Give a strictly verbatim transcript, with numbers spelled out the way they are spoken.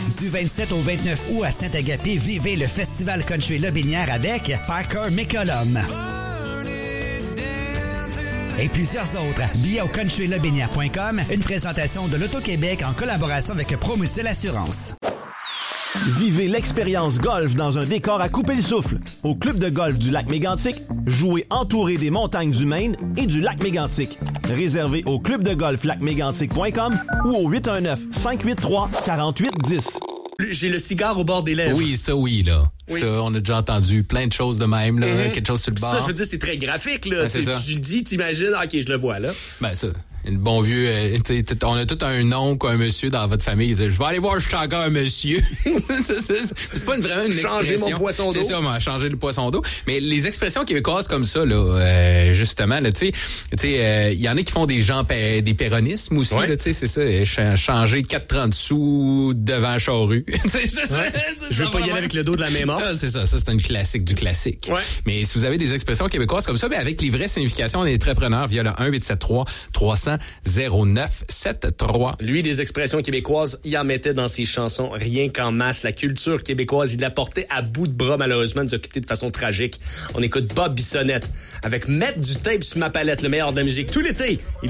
Du vingt-sept au vingt-neuf août à Saint-Agapé, vivez le Festival Country Lobinière avec Parker McCollum. Et plusieurs autres. Billets au country lobinière point com, une présentation de l'Auto-Québec en collaboration avec Promutuelle Assurance. Vivez l'expérience golf dans un décor à couper le souffle. Au club de golf du lac Mégantic, jouez entouré des montagnes du Maine et du lac Mégantic. Réservé au club de golf lac mégantic point com ou au huit un neuf, cinq huit trois, quatre huit un zéro. J'ai le cigare au bord des lèvres. Oui, ça oui, là. Oui. Ça, on a déjà entendu plein de choses de même, là. Mm-hmm. Quelque chose sur le bord. Ça, je veux dire, c'est très graphique, là. Ben, c'est ça. Tu le dis, t'imagines, OK, je le vois, là. Ben, ça. Le bon vieux, euh, on a tout un nom, quoi, un monsieur dans votre famille. Il dit, je vais aller voir, je suis encore un monsieur. c'est, c'est, c'est pas une, vraiment une expression. Changer mon poisson d'eau. C'est ça, on changer le poisson d'eau. Mais les expressions québécoises comme ça, là, euh, justement, là, tu sais, tu sais, il euh, y en a qui font des gens, des péronismes aussi, ouais. Là, tu sais, c'est ça, changer quatre trente sous devant Charrue. Ouais. Je veux pas y aller avec le dos de la mémoire. Ah, c'est ça, ça, c'est une classique du classique. Ouais. Mais si vous avez des expressions québécoises comme ça, ben, avec les vraies significations, on est très preneurs via le un huit sept trois trois cents zéro neuf sept trois. Lui, des expressions québécoises, il en mettait dans ses chansons rien qu'en masse. La culture québécoise, il l'a portée à bout de bras, malheureusement, nous a quittés de façon tragique. On écoute Bob Bissonnette avec Mettre du tape sur ma palette, le meilleur de la musique tout l'été.